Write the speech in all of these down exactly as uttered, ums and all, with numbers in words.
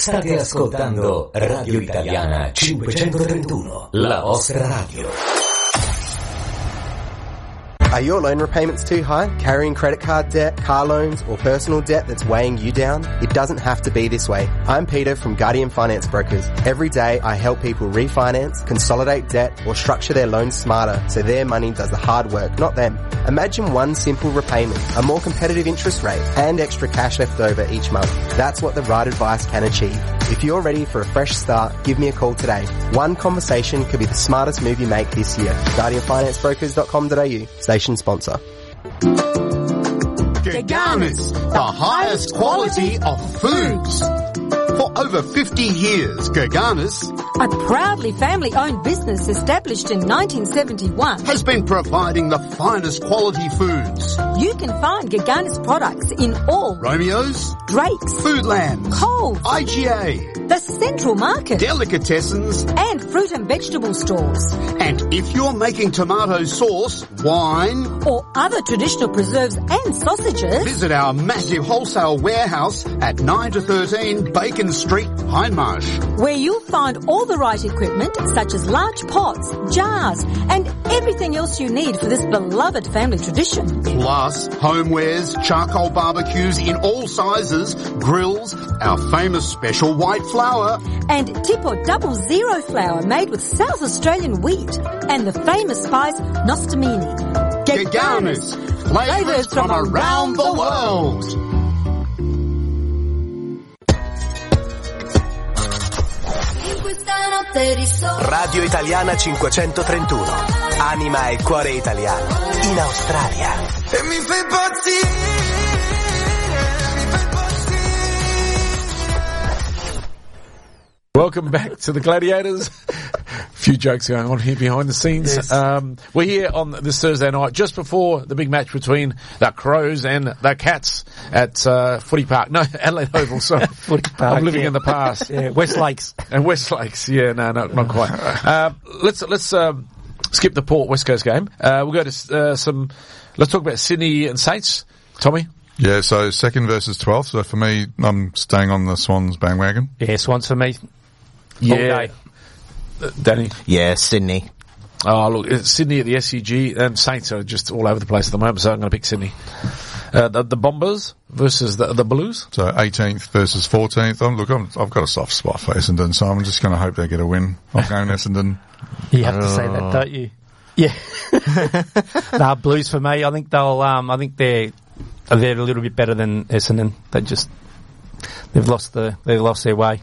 State ascoltando Radio Italiana cinquecentotrentuno, la vostra radio. Are your loan repayments too high? Carrying credit card debt, car loans, or personal debt that's weighing you down? It doesn't have to be this way. I'm Peter from Guardian Finance Brokers. Every day I help people refinance, consolidate debt, or structure their loans smarter so their money does the hard work, not them. Imagine one simple repayment, a more competitive interest rate, and extra cash left over each month. That's what the right advice can achieve. If you're ready for a fresh start, give me a call today. One conversation could be the smartest move you make this year. guardian finance brokers dot com dot a u. Station sponsor. Gaganas, the highest quality of foods. For over fifty years, Gaganas, a proudly family-owned business established in nineteen seventy-one, has been providing the finest quality foods. You can find Gaganas products in all Romeo's, Drake's, Foodland, Coles, I G A, the Central Market, Delicatessens, and fruit and vegetable stores. And if you're making tomato sauce, wine, or other traditional preserves and sausages, visit our massive wholesale warehouse at nine to thirteen Bacon Street, Hindmarsh, where you'll find all the right equipment such as large pots, jars, and everything else you need for this beloved family tradition. Plus homewares, charcoal barbecues in all sizes, grills, our famous special white flour, and tip or double zero flour made with South Australian wheat, and the famous spice Nostamini. Gaganas, flavours from around the world. Radio Italiana cinquecentotrentuno. Anima e cuore italiano. In Australia. E mi fai impazzire, mi fai impazzire. Welcome back to the Gladiators. A few jokes going on here behind the scenes. Yes. Um, we're here on this Thursday night, just before the big match between the Crows and the Cats at uh, Footy Park. No, Adelaide Oval, sorry. Footy Park, I'm living yeah. in the past. Yeah, West Lakes. And West Lakes, yeah, no, no, not quite. Uh, let's let's um, skip the Port West Coast game. Uh, we'll go to uh, some, let's talk about Sydney and Saints. Tommy? Yeah, so second versus twelfth. So for me, I'm staying on the Swans bandwagon. Yeah, Swans for me. Yeah. Uh, Danny? Yeah, Sydney. Oh, look, it's Sydney at the S C G, and Saints are just all over the place at the moment, so I'm going to pick Sydney. Uh, the, the Bombers versus the, the Blues? So eighteenth versus fourteenth. I'm, look, I'm, I've got a soft spot for Essendon, so I'm just going to hope they get a win. I'm going Essendon. You have to say that, don't you? Yeah. Nah, Blues for me. I think they'll, um, I think they're, they're a little bit better than Essendon. They just, they've lost the, they've lost their way.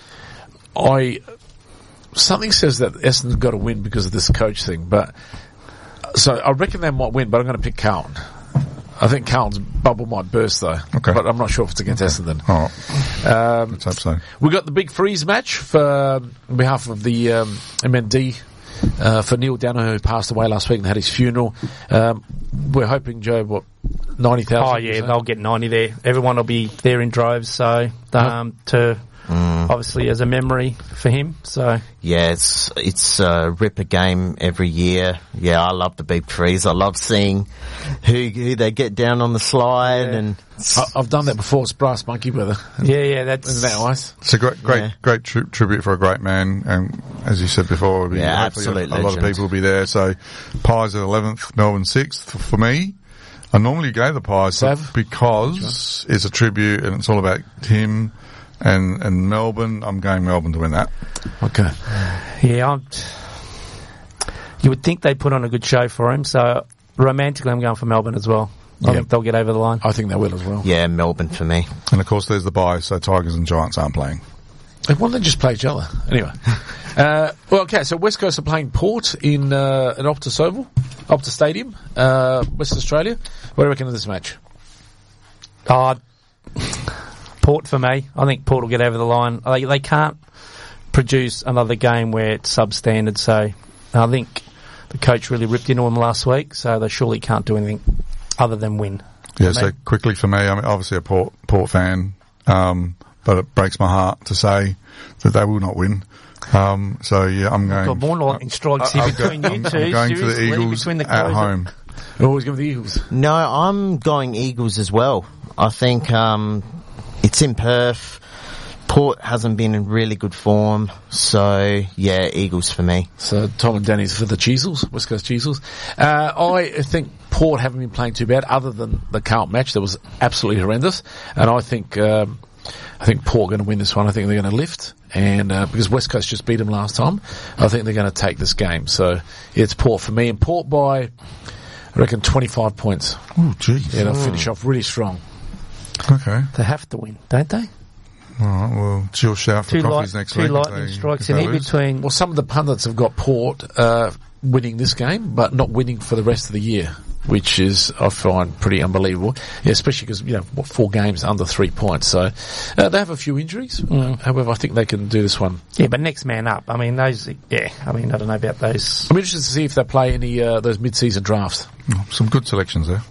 I, something says that Essendon's got to win because of this coach thing, but, so I reckon they might win, but I'm going to pick Carlton. I think Carlton's bubble might burst though. Okay. But I'm not sure if it's against Essendon. All right. Um, Let's hope so. We got the big freeze match for, um, on behalf of the, um, M N D, uh, for Neil Downer, who passed away last week and had his funeral. Um, we're hoping, Joe, what, ninety thousand? Oh yeah, they'll get ninety there. Everyone will be there in droves, so, um, to, Mm. obviously as a memory for him, so. Yeah, it's, it's a ripper game every year. Yeah, I love the big freeze. I love seeing who, who they get down on the slide yeah. and. I, I've done that before. It's Brass Monkey, brother. Yeah, yeah, that's. Isn't that nice? It's a great, great, yeah. great tri- tribute for a great man, and as you said before, be yeah, absolute a, a lot of legend. people will be there. So, Pies at eleventh, Melbourne sixth. For me, I normally go the Pies Sav? because it's a tribute and it's all about him. And, and Melbourne, I'm going Melbourne to win that. Okay. Yeah, I'm, you would think they put on a good show for him, so romantically I'm going for Melbourne as well. I Yep. think they'll get over the line. I think they will as well. Yeah, Melbourne for me. And of course there's the bye, so Tigers and Giants aren't playing. Why don't they just play each other? Anyway. uh, well, okay, so West Coast are playing Port in, uh, at Optus Oval, Optus Stadium, uh, West Australia. What do you reckon of this match? Oh, Port for me. I think Port will get over the line. They, they can't produce another game where it's substandard, so I think the coach really ripped into them last week, so they surely can't do anything other than win. Yeah, so quickly for me, I'm obviously a Port, Port fan, um, but it breaks my heart to say that they will not win. Um, so yeah, I'm going. Got more lightning strikes here between you I'm, two. I'm going for the Seriously, Eagles between the at Crows home. You're always going for the Eagles. No, I'm going Eagles as well. I think, um, it's in Perth. Port hasn't been in really good form, so yeah, Eagles for me. So Tom and Danny's for the Cheezels, West Coast Cheezels. Uh, I think Port haven't been playing too bad, other than the Carlton match that was absolutely horrendous. And I think um, I think Port are going to win this one. I think they're going to lift, and uh, because West Coast just beat them last time, I think they're going to take this game. So yeah, it's Port for me, and Port by I reckon twenty-five points. Oh, gee. Yeah, they'll finish off really strong. Okay. They have to win, don't they? All right, well, Jill shout for Two, coffees light, next two week. lightning if they- strikes if in they here lose. between. Well, some of the pundits have got Port uh, winning this game, but not winning for the rest of the year, which is, I find, pretty unbelievable. Yeah, especially because, you know, what, four games under three points. So uh, they have a few injuries. Mm. However, I think they can do this one. Yeah, but next man up. I mean, those. Yeah, I mean, I don't know about those. I'm interested to see if they play any uh, those mid-season drafts. Oh, some good selections there.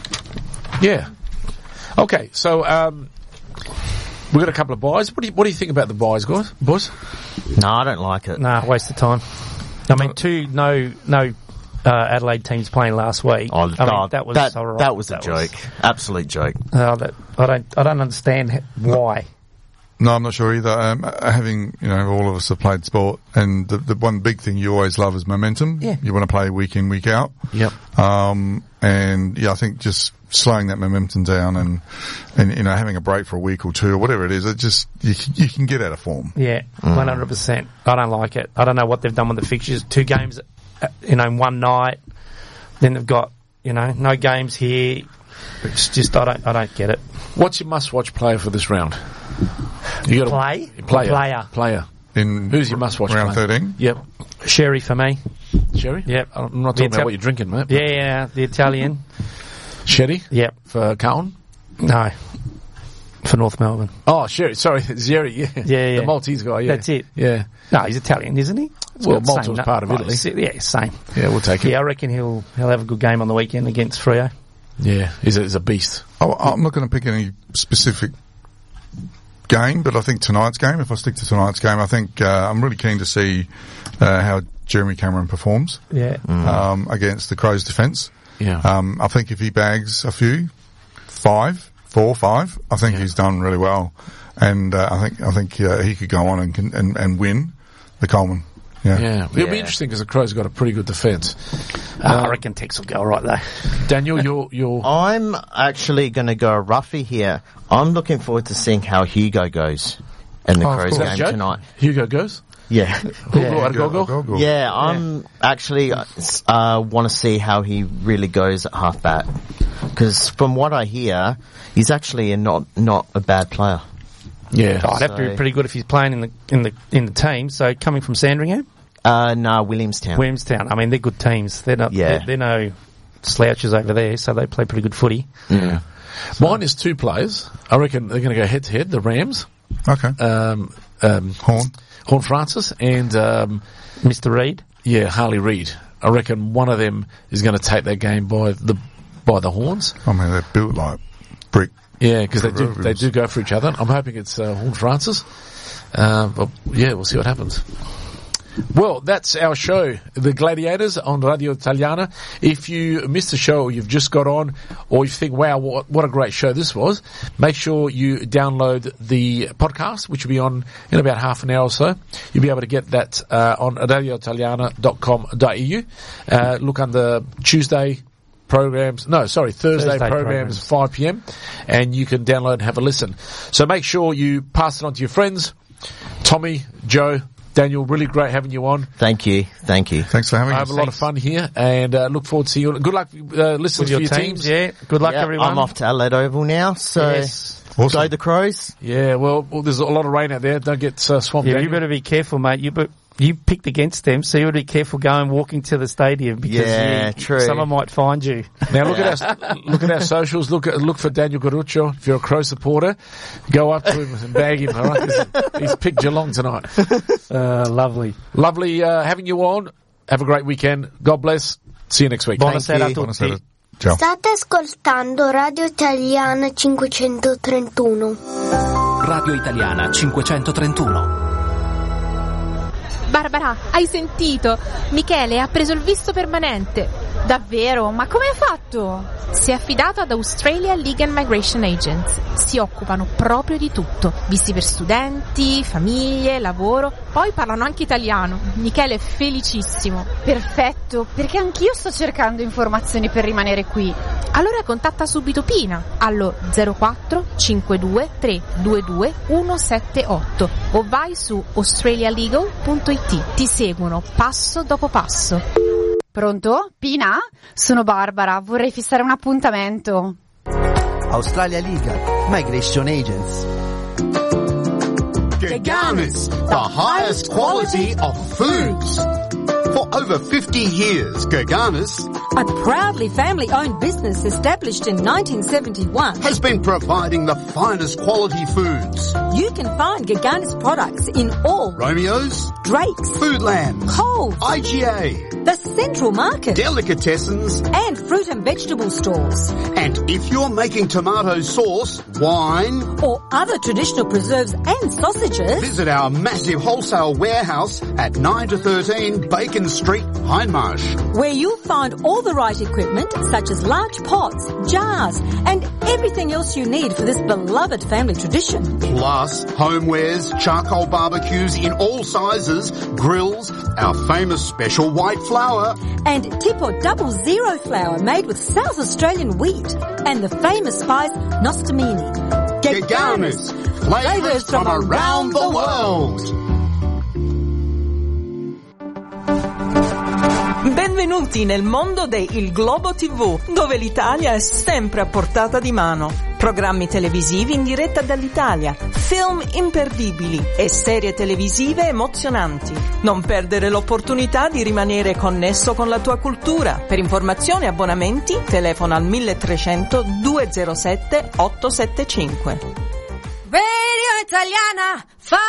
Yeah. Okay, so um, we've got a couple of buys. What do you, what do you think about the buys, guys? Boys? No, I don't like it. Nah, waste of time. I mean, two no no uh, Adelaide teams playing last week. Oh, I mean, God, that was that, all right. that was a That joke. Absolute joke. Uh, that, I don't I don't understand h- why. No, I'm not sure either. Um, having, you know, all of us have played sport, and the, the one big thing you always love is momentum. Yeah. You want to play week in, week out. Yep. Um, and yeah, I think just slowing that momentum down and, and, you know, having a break for a week or two or whatever it is, it just, you, can- you can get out of form. Yeah, one hundred percent. I don't like it. I don't know what they've done with the fixtures. Two games, uh, you know, in one night. Then they've got, you know, no games here. It's just I don't I don't get it. What's your must-watch player for this round? You got Play? player, Player. player. In Who's your must-watch round player? thirteen? Yep. Sherry for me. Sherry? Yep. I'm not The talking about Ital- what you're drinking, mate. Yeah, yeah, the Italian. Sherry? Yep. For Carlton? No. For North Melbourne. Oh, Sherry. Sorry, Sherry. Yeah. Yeah, yeah. The Maltese guy. Yeah. That's it. Yeah. No, he's Italian, isn't he? It's Well, got the Malta same was nu- part of oh, Italy. s- Yeah, same. Yeah, we'll take it. Yeah, I reckon he'll he'll have a good game on the weekend against Freo. Yeah. He's a, he's a beast. Oh, I'm not going to pick any specific game, but I think tonight's game, if I stick to tonight's game, I think uh, I'm really keen to see uh, how Jeremy Cameron performs Yeah. um, against the Crows' defence. Yeah. Um, I think if he bags a few, five, four, five, I think he's done really well, and uh, I think I think uh, he could go on and can, and, and win the Coleman. Yeah. Yeah. It'll be Yeah. interesting because the Crows got a pretty good defence. Uh, I reckon Tex will go right there. Daniel, you're, you're, I'm actually going to go roughy here. I'm looking forward to seeing how Hugo goes in the Oh, of Crows course. game Joke? tonight. Hugo goes. Yeah. Hugo Go, Argogo. go, go. Yeah, I'm actually uh, s- uh, want to see how he really goes at halfback, because from what I hear, he's actually a not not a bad player. Yeah. Oh, I'd have to be So- pretty good if he's playing in the in the in the team. So coming from Sandringham, Uh, no, Williamstown. Williamstown. I mean, they're good teams. They're not. Yeah. They're, they're no slouches over there. So they play pretty good footy. Yeah. Mine is two players. I reckon they're going to go head to head. The Rams, Okay. um, um, Horn. Horn Francis, and um, Mister Reid. yeah, Harley Reid. I reckon one of them is going to take that game by the by the horns. I mean, they're built like brick. Yeah, because they do they Proverbials. do go for each other. I'm hoping it's uh, Horn Francis. Uh, but yeah, we'll see what happens. Well, that's our show, The Gladiators on Radio Italiana. If you missed the show or you've just got on, or you think, wow, what, what a great show this was, make sure you download the podcast, which will be on in about half an hour or so. You'll be able to get that uh, on radio italiana dot com dot e u. Uh, look under Tuesday programs, no, sorry, Thursday, Thursday programs, programs. five p.m, and you can download and have a listen. So make sure you pass it on to your friends. Tommy, Joe, Daniel, really great having you on. Thank you, thank you. Thanks for having I us. have a lot of fun here, and uh, look forward to seeing you. Good luck, uh, listeners, With your for your teams, teams. yeah. Good luck, Yeah, everyone. I'm off to Adelaide Oval now, so Yes. Awesome. go the Crows. Yeah, well, well, there's a lot of rain out there. Don't get uh, swamped. Yeah, you Daniel. better be careful, mate. You but you picked against them, so you would be careful going walking to the stadium because Yeah, you, true. someone might find you. Now look at our look at our socials. Look at look for Daniel Garuccio. If you're a Crow supporter, go up to him and bag him. All right, 'cause he's picked Geelong tonight. Uh, lovely. Lovely uh, having you on. Have a great weekend. God bless. See you next week. Buonasera a you. tutti. Buonasera. Ciao. State ascoltando Radio Italiana cinquecentotrentuno. Radio Italiana cinquecentotrentuno. Barbara, hai sentito? Michele ha preso il visto permanente. Davvero? Ma come ha fatto? Si è affidato ad Australia Legal Migration Agents. Si occupano proprio di tutto. Visti per studenti, famiglie, lavoro. Poi parlano anche italiano. Michele è felicissimo. Perfetto, perché anch'io sto cercando informazioni per rimanere qui. Allora contatta subito Pina allo zero quattro cinque due tre due due uno sette otto o vai su australialegal punto it. Ti seguono passo dopo passo. Pronto? Pina? Sono Barbara, vorrei fissare un appuntamento. Australia Legal Migration Agents. Gaganis, the highest quality of foods. For over fifty years, Gaganis, a proudly family-owned business established in nineteen seventy-one, has been providing the finest quality foods. You can find Gaganis products in all Romeo's, Drake's, Foodland, Coles, I G A, the Central Market, Delicatessens, and fruit and vegetable stores. And if you're making tomato sauce, wine, or other traditional preserves and sausages, visit our massive wholesale warehouse at nine to thirteen Bacon Street, Hindmarsh, where you'll find all the right equipment such as large pots, jars, and everything else you need for this beloved family tradition. Plus homewares, charcoal barbecues in all sizes, grills, our famous special white flour, and tip or double zero flour made with South Australian wheat, and the famous spice Nostamini. Gaganis, flavors from around the world. Benvenuti nel mondo di Il Globo tivù, dove l'Italia è sempre a portata di mano. Programmi televisivi in diretta dall'Italia, film imperdibili e serie televisive emozionanti. Non perdere l'opportunità di rimanere connesso con la tua cultura. Per informazioni e abbonamenti telefona al milletrecento duecentosette ottocentosettantacinque. Radio Italiana